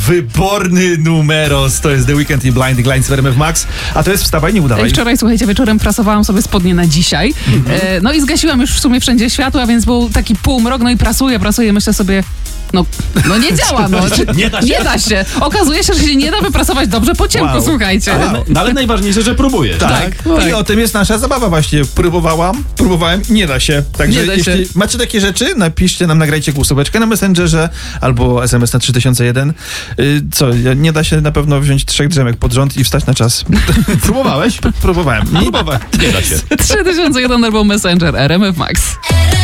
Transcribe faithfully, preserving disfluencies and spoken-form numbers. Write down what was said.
wyborny numeros. To jest The Weeknd i Blinding Lights w R M F Max. A to jest Wstawaj, nie udawaj. Wczoraj, słuchajcie, wieczorem prasowałam sobie spodnie na dzisiaj. Mhm. E, no i zgasiłam już w sumie wszędzie światła, więc był taki półmrok, no i prasuję, prasuję, myślę sobie, no, no nie działa, no. Nie da się. Nie da się. Okazuje się, że się nie da wyprasować dobrze po ciemku, Wow. słuchajcie. Ale, No. no, ale najważniejsze, że próbujesz. Tak. Tak, No tak. i o tym jest nasza zabawa właśnie. Próbowałam, próbowałem, nie da się. Także Nie da jeśli się. macie takie rzeczy, napiszcie nam, nagrajcie głosóweczkę na Messengerze albo S M S na trzy tysiące jeden. Yy, co, nie da się na pewno wziąć trzech drzemek pod rząd i wstać na czas. Próbowałeś? Próbowałem. Nie, Próbowałem. Nie da się. trzy tysiące jeden albo Messenger R M F Max.